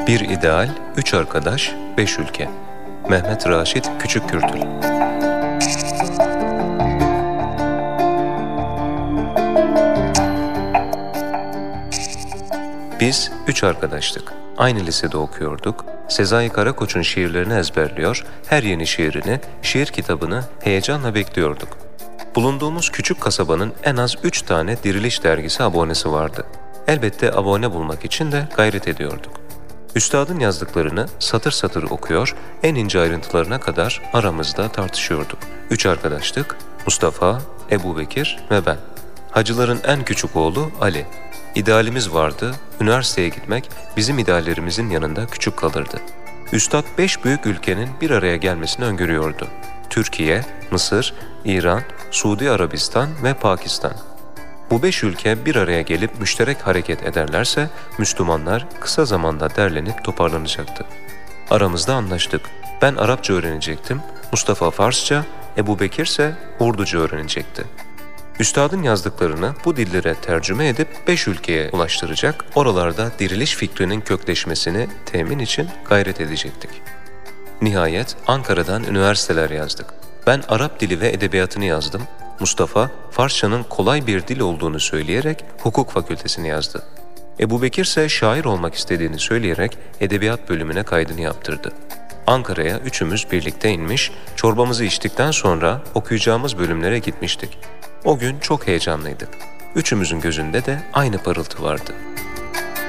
Bir ideal, üç arkadaş, beş ülke. Mehmet Raşit Küçükkürtül. Biz üç arkadaştık. Aynı lisede okuyorduk. Sezai Karakoç'un şiirlerini ezberliyor, her yeni şiirini, şiir kitabını heyecanla bekliyorduk. Bulunduğumuz küçük kasabanın en az 3 tane Diriliş dergisi abonesi vardı. Elbette abone bulmak için de gayret ediyorduk. Üstadın yazdıklarını satır satır okuyor, en ince ayrıntılarına kadar aramızda tartışıyorduk. Üç arkadaştık, Mustafa, Ebubekir ve ben. Hacıların en küçük oğlu Ali. İdealimiz vardı, üniversiteye gitmek bizim ideallerimizin yanında küçük kalırdı. Üstad 5 büyük ülkenin bir araya gelmesini öngörüyordu. Türkiye, Mısır, İran, Suudi Arabistan ve Pakistan. Bu 5 ülke bir araya gelip müşterek hareket ederlerse Müslümanlar kısa zamanda derlenip toparlanacaktı. Aramızda anlaştık. Ben Arapça öğrenecektim, Mustafa Farsça, Ebubekir ise Urduca öğrenecekti. Üstadın yazdıklarını bu dillere tercüme edip 5 ülkeye ulaştıracak, oralarda diriliş fikrinin kökleşmesini temin için gayret edecektik. Nihayet Ankara'dan üniversiteler yazdık. Ben Arap dili ve edebiyatını yazdım. Mustafa, Farsçanın kolay bir dil olduğunu söyleyerek hukuk fakültesini yazdı. Ebubekir ise şair olmak istediğini söyleyerek edebiyat bölümüne kaydını yaptırdı. Ankara'ya üçümüz birlikte inmiş, çorbamızı içtikten sonra okuyacağımız bölümlere gitmiştik. O gün çok heyecanlıydık. Üçümüzün gözünde de aynı parıltı vardı.